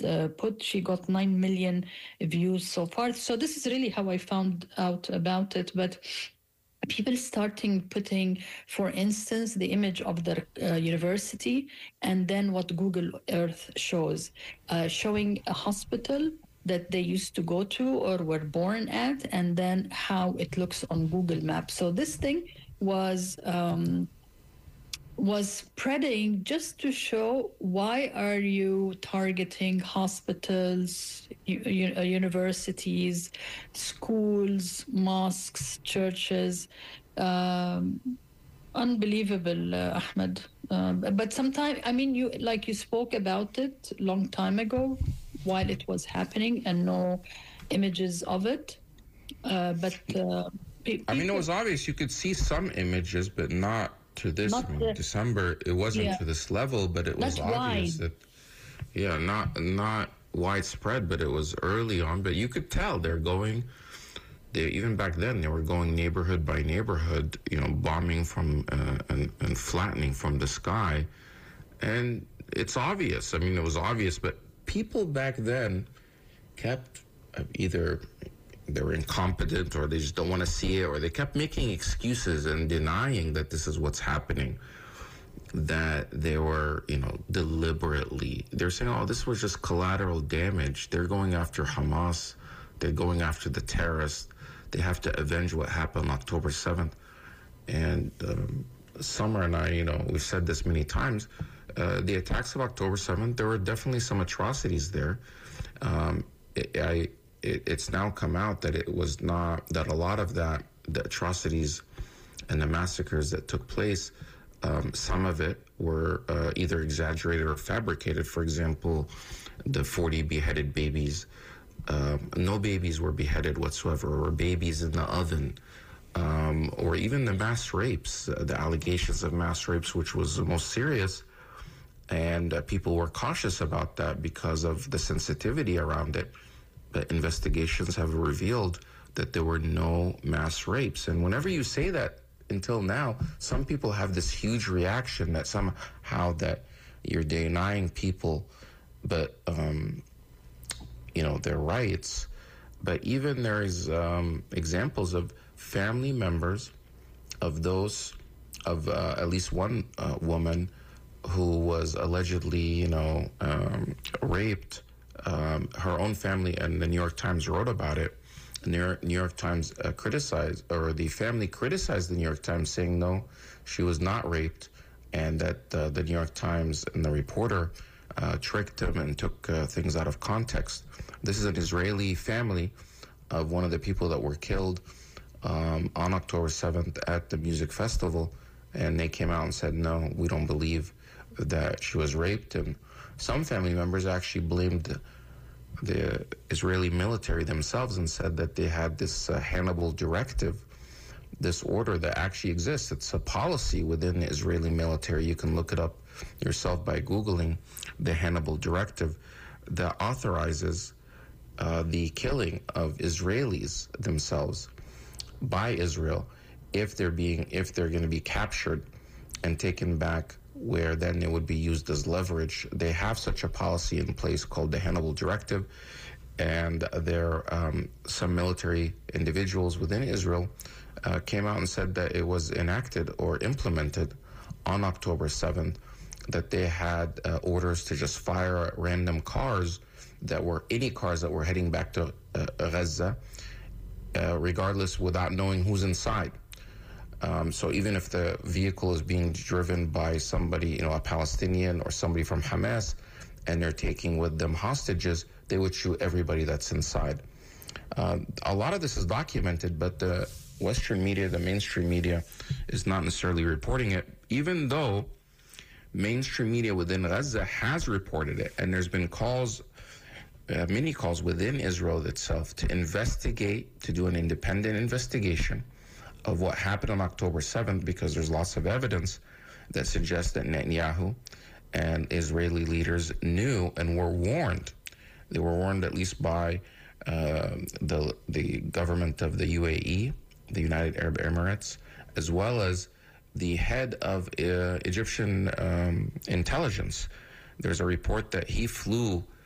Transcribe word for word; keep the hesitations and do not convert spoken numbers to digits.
uh, put. She got nine million views so far. So this is really how I found out about it. But people starting putting, for instance, the image of the uh, university and then what Google Earth shows, uh, showing a hospital that they used to go to or were born at, and then how it looks on Google Maps. So this thing was um, was spreading just to show, why are you targeting hospitals, u- u- uh, universities, schools, mosques, churches. Um, unbelievable, uh, Ahmed. Um, but sometimes, I mean, you like you spoke about it long time ago while it was happening, and no images of it. Uh, but uh, pe- I mean, it people- was obvious. You could see some images, but not to this. Not I mean, the- December, it wasn't Yeah. to this level, but it was Not obvious wide. that, yeah, not not widespread, but it was early on. But you could tell they're going. They, even back then, they were going neighborhood by neighborhood, you know, bombing from uh, and, and flattening from the sky, and it's obvious. I mean, it was obvious, but people back then kept uh, either they were incompetent or they just don't want to see it, or they kept making excuses and denying that this is what's happening, that they were, you know, deliberately, they're saying, oh, this was just collateral damage. They're going after Hamas. They're going after the terrorists. They have to avenge what happened on October seventh. And um, Summer and I, you know, we've said this many times, uh, the attacks of October seventh, there were definitely some atrocities there. Um, it, I, it, it's now come out that it was not, that a lot of that, the atrocities and the massacres that took place, um, some of it were uh, either exaggerated or fabricated. For example, the forty beheaded babies. Um, no babies were beheaded whatsoever, or babies in the oven, um, or even the mass rapes, uh, the allegations of mass rapes, which was the most serious. And uh, people were cautious about that because of the sensitivity around it. But investigations have revealed that there were no mass rapes. And whenever you say that, until now, some people have this huge reaction that somehow that you're denying people, but um, you know, their rights. But even there is um, examples of family members of those, of uh, at least one uh, woman who was allegedly, you know, um, raped. Um, her own family, and the New York Times wrote about it. The New York, New York Times uh, criticized, or the family criticized the New York Times, saying no, she was not raped, and that uh, the New York Times and the reporter uh, tricked them and took uh, things out of context. This is an Israeli family of one of the people that were killed um, on October seventh at the music festival, and they came out and said, no, we don't believe that she was raped. And some family members actually blamed the, the Israeli military themselves and said that they had this uh, Hannibal directive, this order that actually exists. It's a policy within the Israeli military. You can look it up yourself by Googling the Hannibal directive that authorizes uh, the killing of Israelis themselves by Israel if they're being, if they're going to be captured and taken back, where then they would be used as leverage. They have such a policy in place called the Hannibal Directive, and there um, some military individuals within Israel uh, came out and said that it was enacted or implemented on October seventh, that they had uh, orders to just fire at random cars that were any cars that were heading back to uh, Gaza, uh, regardless, without knowing who's inside. Um, so even if the vehicle is being driven by somebody, you know, a Palestinian or somebody from Hamas, and they're taking with them hostages, they would shoot everybody that's inside. Uh, a lot of this is documented, but the Western media, the mainstream media, is not necessarily reporting it, even though mainstream media within Gaza has reported it. And there's been calls, uh, many calls within Israel itself to investigate, to do an independent investigation of what happened on October seventh, because there's lots of evidence that suggests that Netanyahu and Israeli leaders knew and were warned. They were warned at least by uh, the the government of the U A E, the United Arab Emirates, as well as the head of uh, Egyptian um, intelligence. There's a report that he flew